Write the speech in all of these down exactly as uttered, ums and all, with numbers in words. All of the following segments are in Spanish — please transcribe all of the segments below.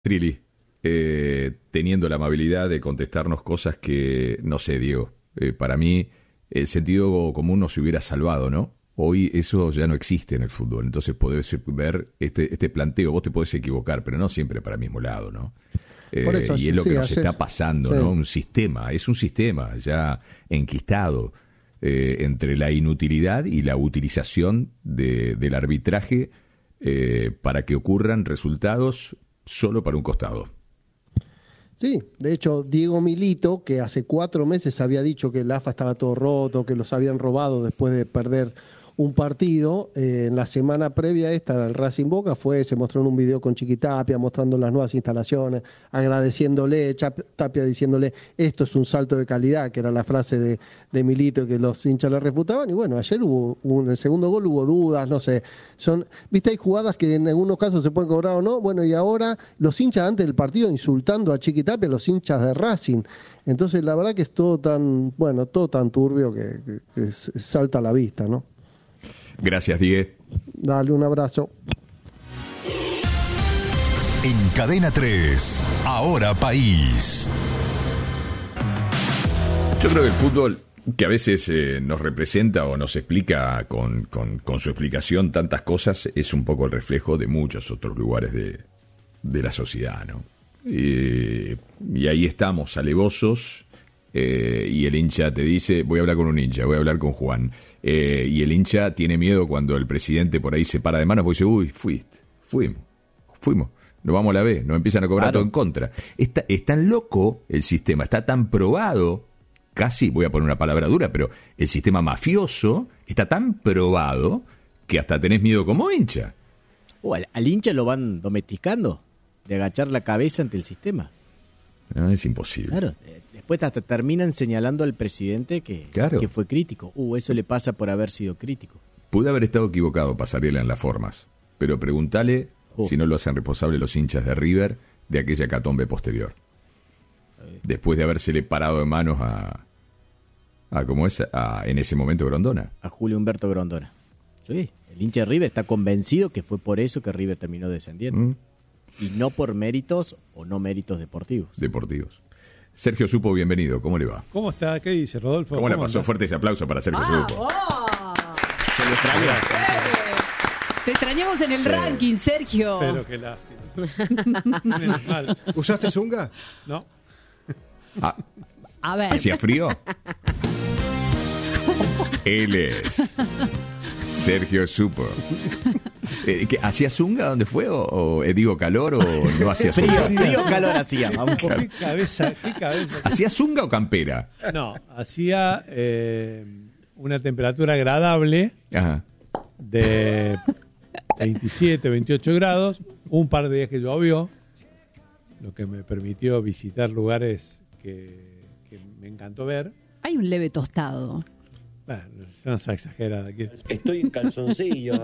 Trilli, eh, teniendo la amabilidad de contestarnos cosas que, no sé, Diego, eh, para mí el sentido común nos hubiera salvado, ¿no? Hoy eso ya no existe en el fútbol, entonces podés ver este, este planteo, vos te podés equivocar, pero no siempre para el mismo lado, ¿no? Eh, Por eso, y es lo sí, que nos haces, está pasando, sí. ¿no? Un sistema, es un sistema ya enquistado eh, entre la inutilidad y la utilización de, del arbitraje eh, para que ocurran resultados solo para un costado. Sí, de hecho, Diego Milito, que hace cuatro meses había dicho que el A F A estaba todo roto, que los habían robado después de perder un partido, eh, en la semana previa a esta, al Racing Boca, fue, se mostró en un video con Chiquitapia, mostrando las nuevas instalaciones, agradeciéndole, Chap- Tapia diciéndole, esto es un salto de calidad, que era la frase de, de Milito que los hinchas le refutaban, y bueno, ayer hubo, hubo, en el segundo gol hubo dudas, no sé, son, viste, hay jugadas que en algunos casos se pueden cobrar o no, bueno, y ahora los hinchas antes del partido insultando a Chiquitapia, los hinchas de Racing, entonces la verdad que es todo tan, bueno, todo tan turbio que, que, que salta a la vista, ¿no? Gracias, Diego. Dale un abrazo. En Cadena tres, Ahora País. Yo creo que el fútbol, que a veces eh, nos representa o nos explica con, con, con su explicación tantas cosas, es un poco el reflejo de muchos otros lugares de, de la sociedad, ¿no? Eh, y ahí estamos, alevosos, eh, y el hincha te dice, voy a hablar con un hincha, voy a hablar con Juan. Eh, y el hincha tiene miedo cuando el presidente por ahí se para de manos, porque dice, uy, fuiste, fuimos, fuimos, nos vamos a la B, nos empiezan a cobrar Claro. todo en contra. Está, es tan loco el sistema, está tan probado, casi, voy a poner una palabra dura, pero el sistema mafioso está tan probado que hasta tenés miedo como hincha. Oh, al, al hincha lo van domesticando, de agachar la cabeza ante el sistema. No, es imposible. Claro, eh, después hasta terminan señalando al presidente que, Claro. que fue crítico. Uh, eso le pasa por haber sido crítico. Pude haber estado equivocado, Pasarela, en las formas, pero preguntale Oh. si no lo hacen responsable los hinchas de River de aquella catombe posterior. Después de habérsele parado de manos a, a ¿cómo es? A, en ese momento, Grondona. A Julio Humberto Grondona. Sí, el hincha de River está convencido que fue por eso que River terminó descendiendo. ¿Mm? Y no por méritos o no méritos deportivos. Deportivos. Sergio Supo, bienvenido. ¿Cómo le va? ¿Cómo está? ¿Qué dice Rodolfo? ¿Cómo, le pasó? anda? Fuerte ese aplauso para Sergio ¡Ah, Supo. vos! Se lo extrañó. Te extrañamos en el Sí. ranking, Sergio. Pero qué lástima. Menos mal. ¿Usaste Zunga? No. Ah, A ver, ¿hacía frío? Él es Sergio Supo. Eh, ¿qué, ¿Hacía zunga donde fue? ¿O, o eh, digo calor o no hacía Frío, zunga? frío, calor hacía. Vamos. ¿Qué cabeza? ¿Qué cabeza? ¿Hacía zunga o campera? No, hacía eh, una temperatura agradable Ajá. de veintisiete, veintiocho grados. Un par de días que llovió, lo que me permitió visitar lugares que, que me encantó ver. hay un leve tostado. Bueno, no se exagera aquí. Estoy en calzoncillo.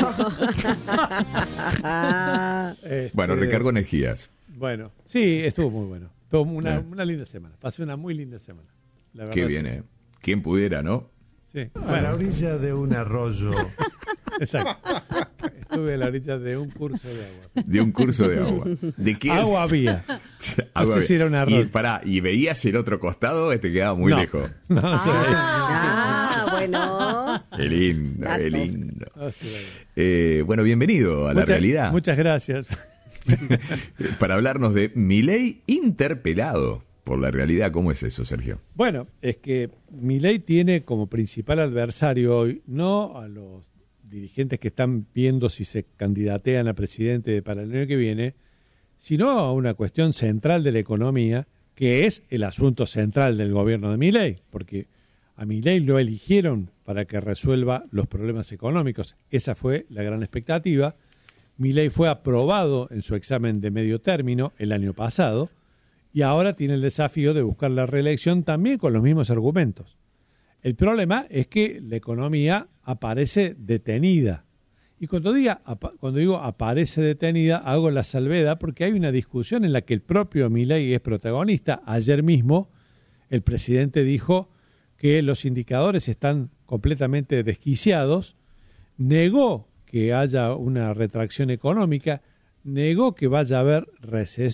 Este, Bueno, recargo energías. Bueno, sí, estuvo muy bueno. Fue una, Sí. una linda semana. Pasé una muy linda semana. La verdad Qué es bien, que ¿eh? sí. ¿Quién pudiera, no? Sí. A la Bueno, orilla de un arroyo. exacto. Estuve a la orilla de un curso de agua. De un curso de agua. ¿De qué? Agua había. Agua No sé si era un y, arroz. pará, ¿y veías el otro costado? Este quedaba muy No. lejos. No, se veía. Ah, bueno. Qué lindo, qué Dato. lindo. No se veía. Eh, bueno, bienvenido a la Muchas- realidad. Muchas gracias. Para hablarnos de Milei interpelado por la realidad. ¿Cómo es eso, Sergio? Bueno, es que Milei tiene como principal adversario hoy no a los dirigentes que están viendo si se candidatean a presidente para el año que viene, sino a una cuestión central de la economía, que es el asunto central del gobierno de Milei, porque a Milei lo eligieron para que resuelva los problemas económicos. Esa fue la gran expectativa. Milei fue aprobado en su examen de medio término el año pasado y ahora tiene el desafío de buscar la reelección también con los mismos argumentos. El problema es que la economía aparece detenida. Y cuando, diga, apa- cuando digo aparece detenida, hago la salvedad porque hay una discusión en la que el propio Milei es protagonista. Ayer mismo el presidente dijo que los indicadores están completamente desquiciados, negó que haya una retracción económica, negó que vaya a haber recesión